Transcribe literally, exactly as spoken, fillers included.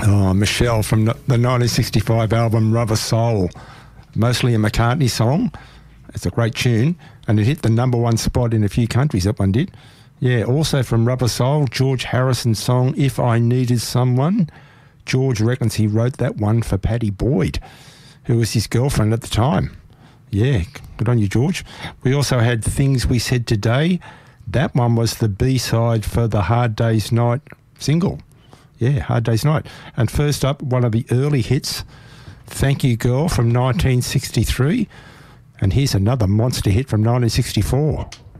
Oh, Michelle from the nineteen sixty-five album Rubber Soul. Mostly a McCartney song. It's a great tune. And it hit the number one spot in a few countries, that one did. Yeah, also from Rubber Soul, George Harrison's song If I Needed Someone. George reckons he wrote that one for Pattie Boyd, who was his girlfriend at the time. Yeah, good on you, George. We also had Things We Said Today. That one was the B-side for the Hard Day's Night single. Yeah, Hard Day's Night. And first up, one of the early hits, Thank You Girl from nineteen sixty-three. And here's another monster hit from nineteen sixty-four.